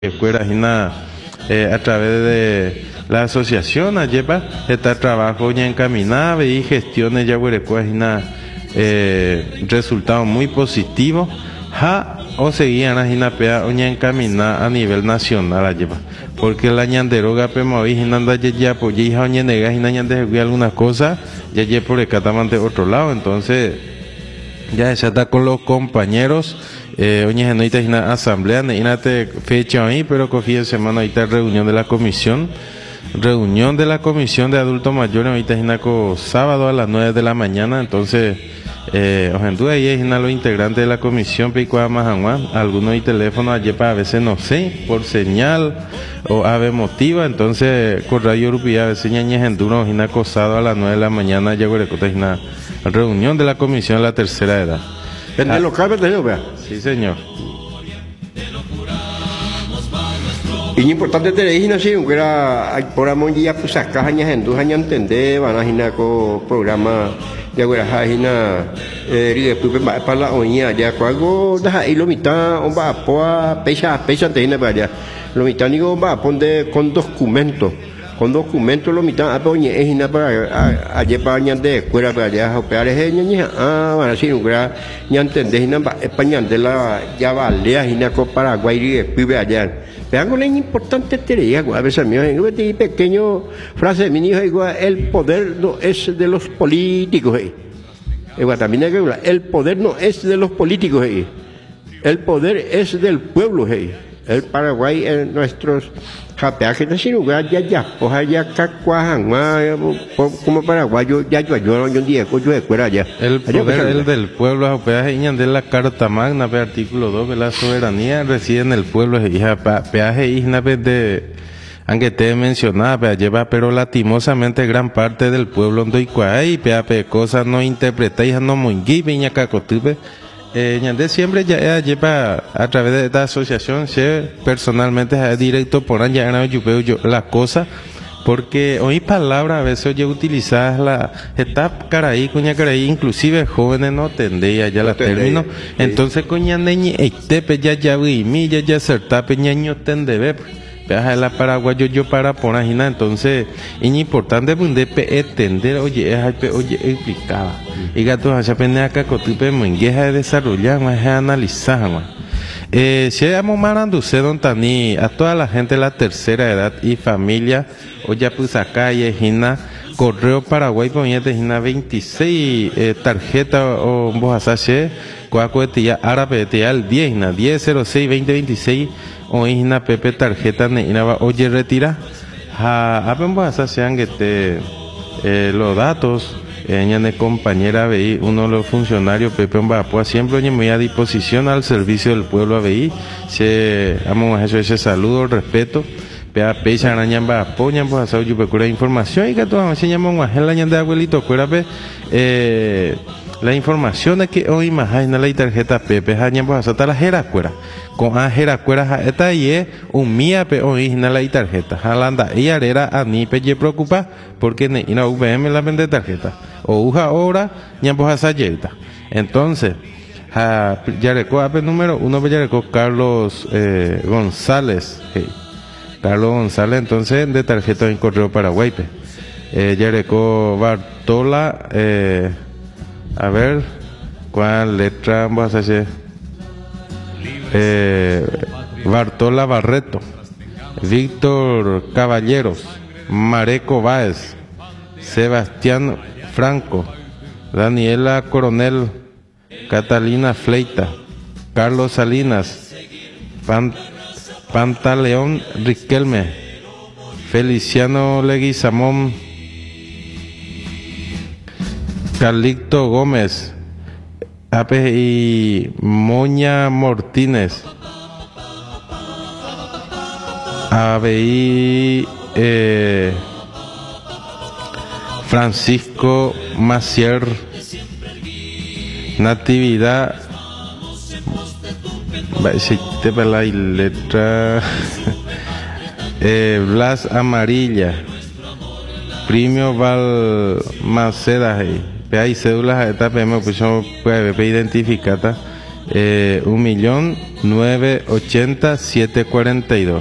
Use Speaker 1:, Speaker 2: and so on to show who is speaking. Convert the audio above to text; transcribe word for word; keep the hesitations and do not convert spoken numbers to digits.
Speaker 1: escuela eh, a través de la asociación Ayepa está trabajo ya encaminado y gestiones ya eh, resultados muy positivos ja o seguían a Jinapea o ya encaminada a nivel nacional Ayepa porque la ñanderoga pemoví jinanda ya ya pues ya oña nega jinanda de algunas cosas ya ya por el catamante otro lado. Entonces ya se está con los compañeros eh, oye ahorita hay una asamblea te fecha ahí pero cogí en semana ahorita reunión de la comisión reunión de la comisión de adultos mayores ahorita es sábado a las nueve de la mañana. Entonces eh, ojalá ahí es los integrantes de la comisión picoa más algunos y teléfonos allí para a veces no sé por señal o ave motiva. Entonces con radio europea a veces ñañez enduro es acosado a las nueve de la mañana ya una reunión de la comisión de la tercera edad.
Speaker 2: ¿Vende local, vende vea?
Speaker 1: Sí, señor.
Speaker 2: Y importante te dije, no sé, que era por amor ya pues acá años en dos años entender, van a ginar con programa de agua jina eh ríe pues para la oña ya cuando da y lo mitad on va a pecha pecha te gina para lo mitad digo va a poner con documentos con documentos lo mitad a poñe es gina para a llevar de escuela para allá a pegar es ña ah van a decir que ya entender gina España de la ya vale gina con Paraguay ríe pues allá. Vean lo importante te diría, a veces mío, en un pequeño frase de mi hijo, igual, el poder no es de los políticos. Igual, también hay que hablar, el poder no es de los políticos. El poder es del pueblo. El Paraguay, en nuestros japeajes, ya, ya, pues allá, cacuajan, como paraguayo, ya, yo, yo, yo, día, yo, de fuera allá.
Speaker 1: El poder el del pueblo, japeaje, de la Carta Magna, artículo dos, de la soberanía reside en el pueblo, japeaje, isnape de, aunque te mencionaba, lleva, pero lastimosamente gran parte del pueblo, donde hay peape, cosas no interpretáis, no muy viña cacotupe. Eh, ñande siempre ya lleva a través de esta asociación se personalmente es directo por allá en el yo la cosa porque hoy palabras a veces yo utilizadas la está caraí cuña caraí inclusive jóvenes no tendría ya la término entonces coña neñi tepe ya ya vi mi ya ya certape ñaño tendebe peaje la paraguayo yo para ponajina. Entonces es importante entender oye es oye explicaba y gato hacia pene acá cotipe mengueja de desarrollar más analizar más eh si llamo maranduce don tani a toda la gente de la tercera edad y familia oye pues acá y gina correo Paraguay ponete gina veintiséis eh, tarjeta o bojasache cuacuetilla árabe te al diez na diez cero seis veinte veintiséis o isna pepe tarjeta neina oye retira ha apen bojasache que te eh, los datos ella de compañera A B I, uno de los funcionarios Pepe Mbapua siempre oye muy a disposición al servicio del pueblo A B I. Se amo eso ese saludo, respeto. Pea pecha araña Mbapua, pues asado yo procura información y que todos me enseñamos un la de abuelito, cuérdate eh la información es que hoy más hay la tarjeta Pepe haña pues hasta la jeracuera con a jeracuera esta y es un mía pe hoy la tarjeta jalanda y arera a ni pe preocupa porque ne ina U V M la vende tarjeta o uja ahora ña pues asa yelta. Entonces a yareco ape número uno pe yareco Carlos eh, González hey. Carlos González entonces de tarjeta en correo Paraguay pe eh, yareco Bartola eh, a ver, ¿cuál letra vamos a hacer? Eh, Bartola Barreto, Víctor Caballeros, Mareco Báez, Sebastián Franco, Daniela Coronel, Catalina Fleita, Carlos Salinas, Pan, Pantaleón Riquelme, Feliciano Leguizamón, Calixto Gómez, Ape y Moña Mortínez, A B I eh, Francisco Macier, Natividad, si te la letra, eh, Blas Amarilla, Primio Valmaceda. Hay cédulas esta P M oposición puede identificada Eh, un millón nueve ochenta siete cuarenta y dos.